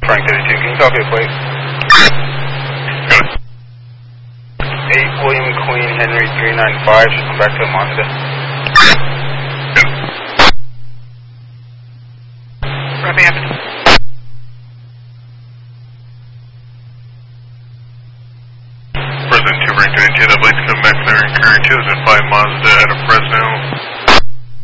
Frank 32, can you copy a plate? 8 William Queen Henry 395, just come back to Mazda. Rapid. President 2 Frank 32, I'd like to come back there and current 2 is at 5 Mazda out of Fresno.